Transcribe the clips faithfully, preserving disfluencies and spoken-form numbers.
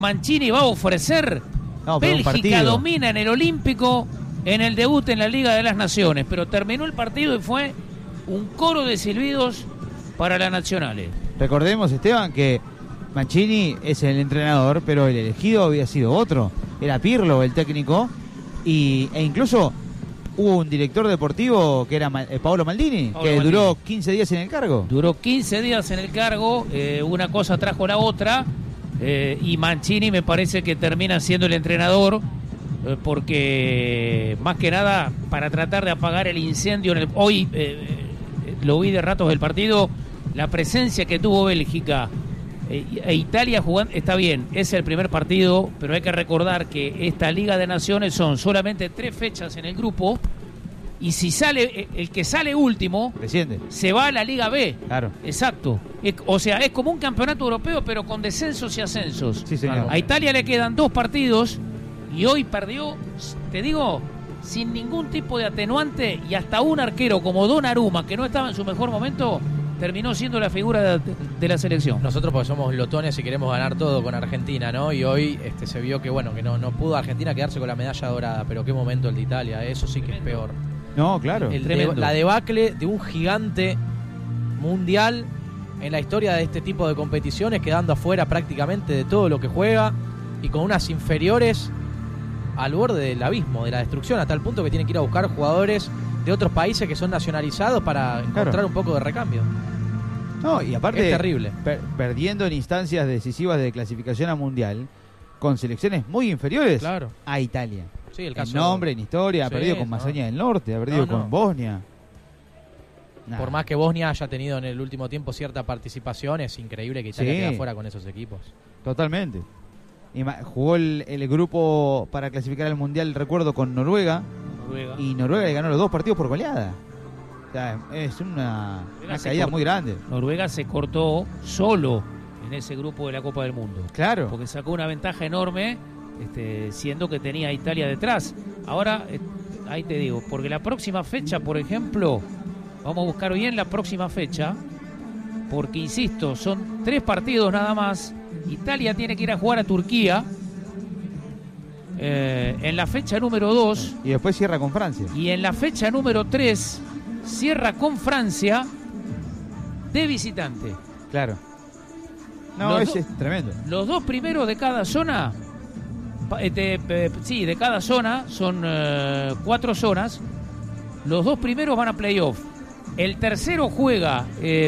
Mancini va a ofrecer. No, Bélgica domina en el Olímpico en el debut en la Liga de las Naciones, pero terminó el partido y fue un coro de silbidos para las nacionales. Recordemos, Esteban, que Mancini es el entrenador, pero el elegido había sido otro. Era Pirlo el técnico, y, e incluso hubo un director deportivo que era eh, Paolo Maldini, Paolo que Maldini. duró quince días en el cargo. Duró quince días en el cargo, eh, una cosa trajo la otra, eh, y Mancini me parece que termina siendo el entrenador, eh, porque más que nada para tratar de apagar el incendio. En el, hoy eh, eh, lo vi de ratos del partido, la presencia que tuvo Bélgica e, e Italia jugando, está bien, es el primer partido, pero hay que recordar que esta Liga de Naciones son solamente tres fechas en el grupo, y si sale el que sale último, Desciende. se va a la Liga B. Claro. Exacto. Es, o sea, es como un campeonato europeo, pero con descensos y ascensos. Sí, señor. A Italia le quedan dos partidos y hoy perdió, te digo, sin ningún tipo de atenuante, y hasta un arquero como Donnarumma, que no estaba en su mejor momento, terminó siendo la figura de, de la selección. Nosotros porque somos lotones y queremos ganar todo con Argentina, ¿no? Y hoy este, se vio que bueno que no, no pudo Argentina quedarse con la medalla dorada, pero qué momento el de Italia, eso sí que es peor. No, claro. El de, la debacle de un gigante mundial en la historia de este tipo de competiciones, quedando afuera prácticamente de todo lo que juega y con unas inferiores al borde del abismo, de la destrucción, a tal punto que tienen que ir a buscar jugadores de otros países que son nacionalizados para encontrar claro. un poco de recambio. No, y aparte, es terrible. Per- perdiendo en instancias decisivas de clasificación a mundial con selecciones muy inferiores claro. a Italia. Sí, el caso en nombre, en historia, sí, ha perdido con no. Macedonia del Norte, ha perdido no, no. con Bosnia. Nah. Por más que Bosnia haya tenido en el último tiempo cierta participación, es increíble que Italia sí. quede fuera con esos equipos. Totalmente. Y ma- jugó el, el grupo para clasificar al mundial, recuerdo, con Noruega. Noruega. Y Noruega le ganó los dos partidos por goleada. O sea, es una, una caída cort- muy grande. Noruega se cortó solo en ese grupo de la Copa del Mundo. Claro. Porque sacó una ventaja enorme, este, siendo que tenía a Italia detrás. Ahora, eh, ahí te digo, porque la próxima fecha, por ejemplo, vamos a buscar bien la próxima fecha, porque insisto, son tres partidos nada más. Italia tiene que ir a jugar a Turquía eh, en la fecha número dos. Y después cierra con Francia. Y en la fecha número tres cierra con Francia de visitante. Claro. No, Los ese do- es tremendo. Los dos primeros de cada zona, pa- de, eh, sí, de cada zona, son eh, cuatro zonas. Los dos primeros van a playoff. El tercero juega eh,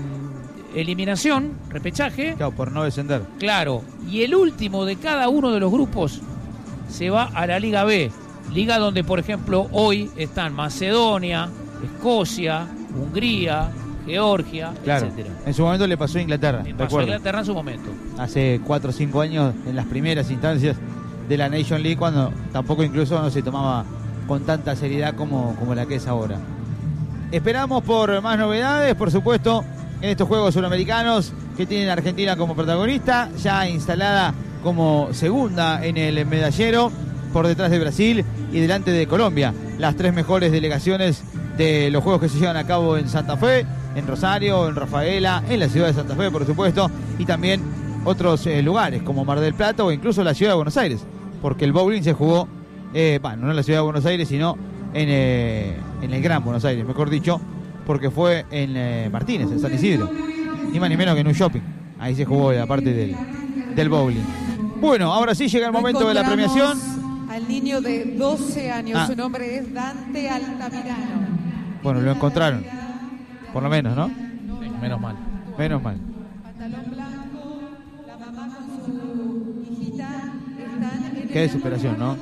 eliminación, repechaje. Claro, por no descender. Claro. Y el último de cada uno de los grupos se va a la Liga B. Liga donde, por ejemplo, hoy están Macedonia, Escocia, Hungría, Georgia, Claro. etcétera. En su momento le pasó a Inglaterra. Me pasó a recuerdo. Inglaterra en su momento. Hace cuatro o cinco años, en las primeras instancias de la Nation League, cuando tampoco incluso no se tomaba con tanta seriedad como, como la que es ahora. Esperamos por más novedades, por supuesto, en estos Juegos Suramericanos que tienen a Argentina como protagonista, ya instalada como segunda en el medallero, por detrás de Brasil y delante de Colombia, las tres mejores delegaciones de los Juegos que se llevan a cabo en Santa Fe, en Rosario, en Rafaela, en la ciudad de Santa Fe, por supuesto, y también otros eh, lugares como Mar del Plata o incluso la ciudad de Buenos Aires, porque el bowling se jugó, eh, bueno, no en la ciudad de Buenos Aires, sino en, eh, en el Gran Buenos Aires, mejor dicho, porque fue en eh, Martínez, en San Isidro, ni más ni menos que en un shopping. Ahí se jugó la parte del, del bowling. Bueno, ahora sí llega el momento de la premiación. Al niño de doce años, Ah. su nombre es Dante Altamirano. Bueno, lo encontraron, por lo menos, ¿no? Sí, menos mal. Menos mal. Pantalón blanco, la mamá con su hijita están en Qué el desesperación, ¿no?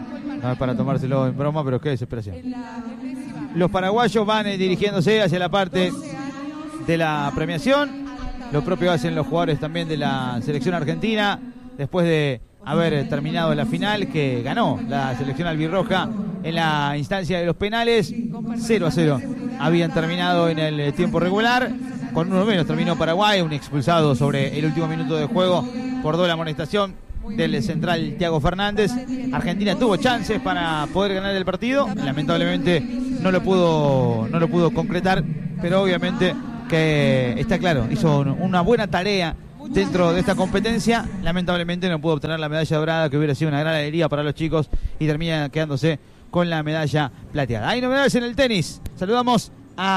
No es para tomárselo en broma, pero qué desesperación. en la décima. Los paraguayos van eh, dirigiéndose hacia la parte doce años, de la premiación. Lo propio hacen los jugadores también de la selección argentina, después de haber eh, terminado la final, que ganó la selección albirroja en la instancia de los penales. cero a cero habían terminado en el eh, tiempo regular. Con uno menos terminó Paraguay, un expulsado sobre el último minuto de juego por doble amonestación del central Thiago Fernández. Argentina tuvo chances para poder ganar el partido, lamentablemente no lo pudo no lo pudo concretar, pero obviamente que está claro, hizo una buena tarea dentro de esta competencia. Lamentablemente no pudo obtener la medalla dorada, que hubiera sido una gran alegría para los chicos, y termina quedándose con la medalla plateada. Hay novedades en el tenis. Saludamos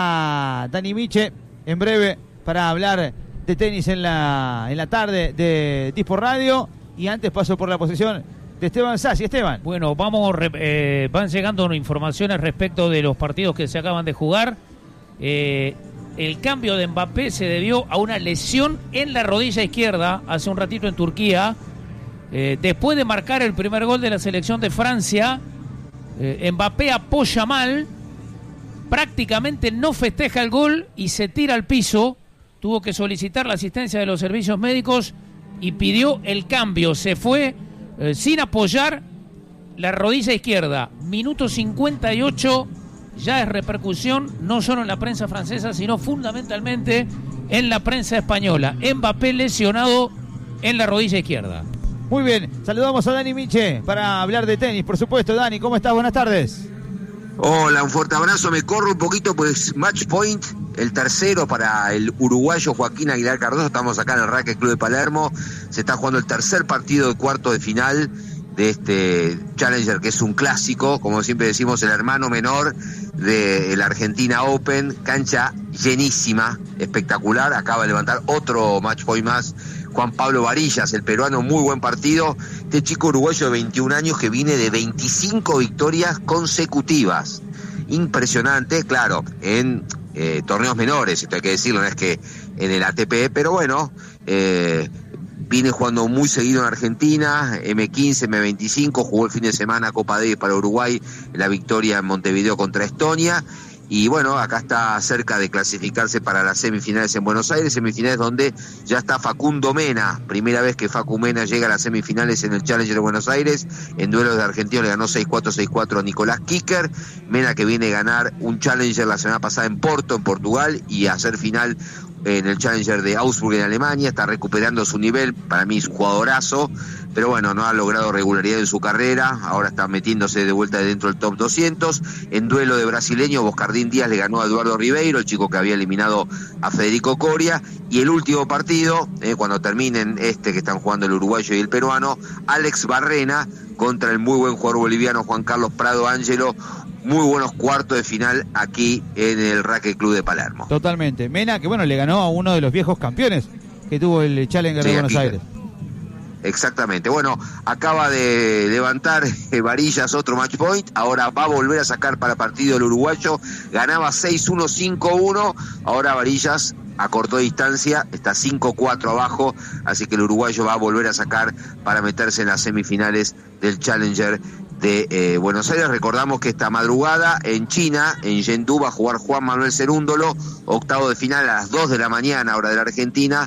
a Dani Miche en breve para hablar de tenis en la, en la tarde de Dispo Radio. Y antes paso por la posición de Esteban Sassi. Esteban. Bueno, vamos, eh, van llegando informaciones respecto de los partidos que se acaban de jugar. Eh, el cambio de Mbappé se debió a una lesión en la rodilla izquierda hace un ratito en Turquía. Eh, después de marcar el primer gol de la selección de Francia, eh, Mbappé apoya mal, prácticamente no festeja el gol y se tira al piso. Tuvo que solicitar la asistencia de los servicios médicos y pidió el cambio. Se fue eh, sin apoyar la rodilla izquierda. Minuto cincuenta y ocho, ya es repercusión no solo en la prensa francesa, sino fundamentalmente en la prensa española. Mbappé lesionado en la rodilla izquierda. Muy bien, saludamos a Dani Miche para hablar de tenis, por supuesto. Dani, ¿cómo estás? Buenas tardes. Hola, un fuerte abrazo. Me corro un poquito, pues match point, el tercero para el uruguayo Joaquín Aguilar Cardoso. Estamos acá en el Racket Club de Palermo. Se está jugando el tercer partido de cuarto de final de este Challenger, que es un clásico, como siempre decimos, el hermano menor de la Argentina Open. Cancha llenísima, espectacular. Acaba de levantar otro match point más Juan Pablo Varillas, el peruano. Muy buen partido. Este chico uruguayo de veintiún años que viene de veinticinco victorias consecutivas. Impresionante, claro, en eh, torneos menores, esto hay que decirlo, no es que en el A T P, pero bueno, eh, viene jugando muy seguido en Argentina, eme quince, eme veinticinco, jugó el fin de semana Copa Davis para Uruguay, la victoria en Montevideo contra Estonia. Y bueno, acá está cerca de clasificarse para las semifinales en Buenos Aires, semifinales donde ya está Facundo Mena, primera vez que Facu Mena llega a las semifinales en el Challenger de Buenos Aires. En duelos de argentinos le ganó seis cuatro, seis cuatro a Nicolás Kicker. Mena, que viene a ganar un Challenger la semana pasada en Porto, en Portugal, y a hacer final en el Challenger de Augsburg en Alemania. Está recuperando su nivel, para mí es un jugadorazo, pero bueno, no ha logrado regularidad en su carrera. Ahora está metiéndose de vuelta dentro del top doscientos. En duelo de brasileño, Boscardín Díaz le ganó a Eduardo Ribeiro, el chico que había eliminado a Federico Coria. Y el último partido, eh, cuando terminen este que están jugando el uruguayo y el peruano, Alex Barrena contra el muy buen jugador boliviano Juan Carlos Prado Ángelo. Muy buenos cuartos de final aquí en el Racket Club de Palermo. Totalmente. Mena, que bueno, le ganó a uno de los viejos campeones que tuvo el Challenger, sí, de Buenos Aires. Exactamente. Bueno, acaba de levantar eh, Varillas otro match point. Ahora va a volver a sacar para partido el uruguayo. Ganaba seis uno, cinco uno. Ahora Varillas acortó distancia, está cinco cuatro abajo. Así que el uruguayo va a volver a sacar para meterse en las semifinales del Challenger de eh, Buenos Aires. Recordamos que esta madrugada en China, en Chengdu, va a jugar Juan Manuel Cerúndolo, octavo de final a las dos de la mañana, hora de la Argentina,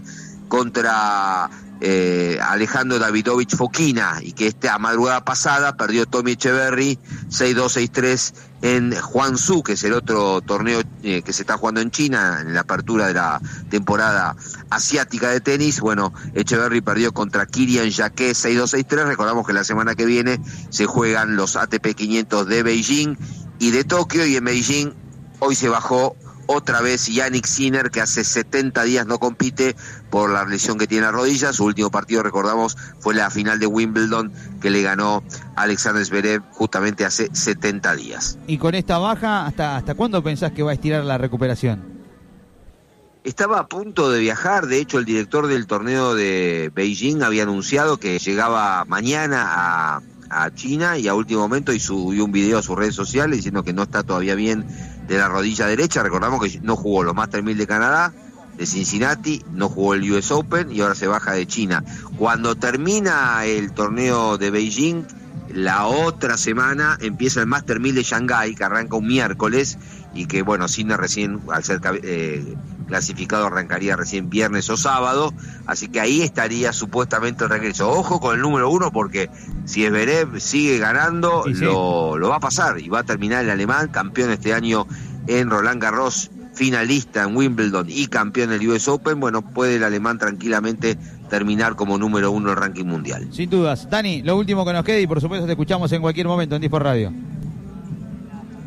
contra eh, Alejandro Davidovich Fokina, y que esta madrugada pasada perdió Tommy Echeverry seis dos, seis tres en Guangzhou, que es el otro torneo eh, que se está jugando en China, en la apertura de la temporada asiática de tenis. Bueno, Echeverry perdió contra Kirian Jacquet seis dos, seis tres. Recordamos que la semana que viene se juegan los A T P quinientos de Beijing y de Tokio, y en Beijing hoy se bajó otra vez Yannick Sinner, que hace setenta días no compite por la lesión que tiene en la rodilla. Su último partido, recordamos, fue la final de Wimbledon, que le ganó Alexander Zverev justamente hace setenta días. Y con esta baja, ¿hasta, hasta cuándo pensás que va a estirar la recuperación? Estaba a punto de viajar. De hecho, el director del torneo de Beijing había anunciado que llegaba mañana a, a China, y a último momento y subió un video a sus redes sociales diciendo que no está todavía bien de la rodilla derecha. Recordamos que no jugó los Masters mil de Canadá, de Cincinnati, no jugó el U S Open y ahora se baja de China. Cuando termina el torneo de Beijing, la otra semana empieza el Master mil de Shanghái, que arranca un miércoles, y que bueno, Sinner recién, al ser eh, clasificado, arrancaría recién viernes o sábado, así que ahí estaría supuestamente el regreso. Ojo con el número uno, porque si Zverev sigue ganando, sí, sí. Lo, lo va a pasar, y va a terminar el alemán, campeón este año en Roland Garros, finalista en Wimbledon y campeón del U S Open. Bueno, puede el alemán tranquilamente terminar como número uno del ranking mundial. Sin dudas. Dani, lo último que nos quede, y por supuesto te escuchamos en cualquier momento en Dispo Radio.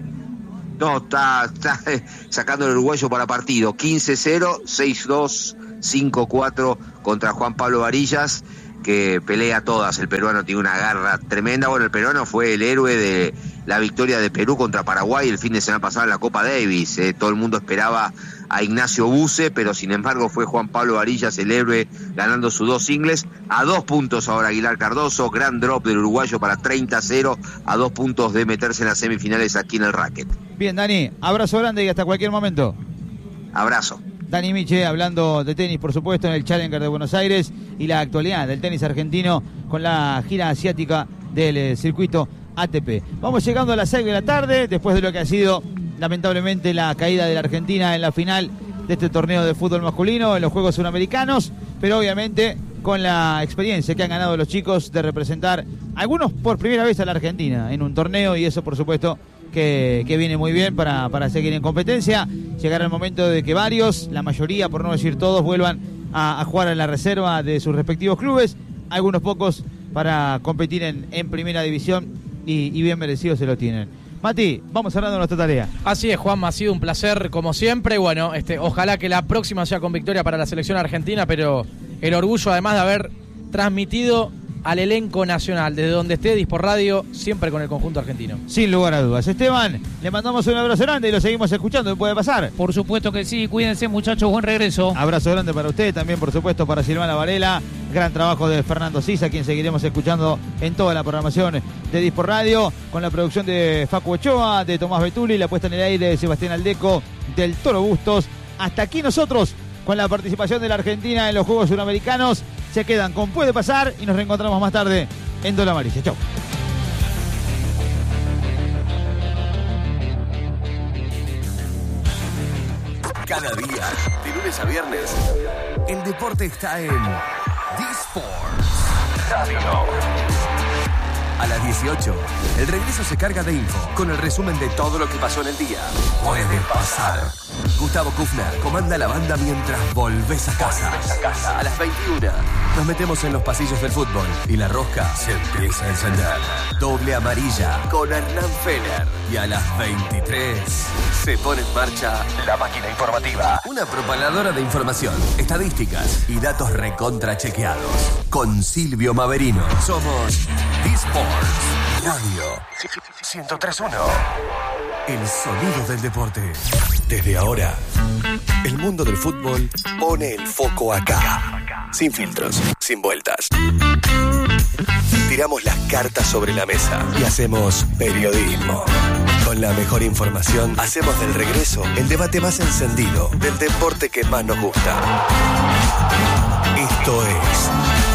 No, está, está sacando el uruguayo para partido. quince cero, seis dos cinco cuatro contra Juan Pablo Varillas, que pelea todas. El peruano tiene una garra tremenda. Bueno, el peruano fue el héroe de la victoria de Perú contra Paraguay el fin de semana pasado en la Copa Davis. Eh, todo el mundo esperaba a Ignacio Buse, pero sin embargo fue Juan Pablo Varillas el héroe, ganando sus dos singles. A dos puntos ahora Aguilar Cardoso, gran drop del uruguayo para treinta a cero, a dos puntos de meterse en las semifinales aquí en el racket. Bien, Dani, abrazo grande y hasta cualquier momento. Abrazo. Dani Miche hablando de tenis, por supuesto, en el Challenger de Buenos Aires y la actualidad del tenis argentino con la gira asiática del eh, circuito A T P. Vamos llegando a las seis de la tarde, después de lo que ha sido lamentablemente la caída de la Argentina en la final de este torneo de fútbol masculino en los Juegos Sudamericanos, pero obviamente con la experiencia que han ganado los chicos de representar, algunos por primera vez a la Argentina en un torneo, y eso por supuesto que, que viene muy bien para, para seguir en competencia. Llegará el momento de que varios, la mayoría por no decir todos, vuelvan a, a jugar en la reserva de sus respectivos clubes, algunos pocos para competir en, en primera división, y, y bien merecidos se lo tienen. Mati, vamos hablando de nuestra tarea. Así es, Juanma, ha sido un placer como siempre. Bueno, este, ojalá que la próxima sea con victoria para la selección argentina, pero el orgullo además de haber transmitido al elenco nacional, desde donde esté, Dispor Radio, siempre con el conjunto argentino. Sin lugar a dudas. Esteban, le mandamos un abrazo grande y lo seguimos escuchando. ¿Me puede pasar? Por supuesto que sí, cuídense muchachos, buen regreso. Abrazo grande para usted, también por supuesto para Silvana Varela. Gran trabajo de Fernando Sisa, quien seguiremos escuchando en toda la programación de Dispor Radio, con la producción de Facu Ochoa, de Tomás Betuli, la puesta en el aire de Sebastián Aldeco, del Toro Bustos. Hasta aquí nosotros, con la participación de la Argentina en los Juegos Suramericanos. Se quedan con Puede Pasar y nos reencontramos más tarde en Dola Amarilla. Chau. Cada día, de lunes a viernes, el deporte está en Disports Radio. A las dieciocho, el regreso se carga de info con el resumen de todo lo que pasó en el día. Puede pasar. Gustavo Kufner comanda la banda mientras volvés a casa. A las veintiuna, nos metemos en los pasillos del fútbol y la rosca se empieza a encender. Doble amarilla con Hernán Feller. Y a las veintitrés, se pone en marcha la máquina informativa. Una propaladora de información, estadísticas y datos recontra chequeados. Con Silvio Maverino. Somos Disports Radio ciento tres punto uno. El sonido del deporte. Desde ahora, el mundo del fútbol pone el foco acá. Sin filtros, sin vueltas. Tiramos las cartas sobre la mesa y hacemos periodismo. Con la mejor información, hacemos del regreso el debate más encendido del deporte que más nos gusta. Esto es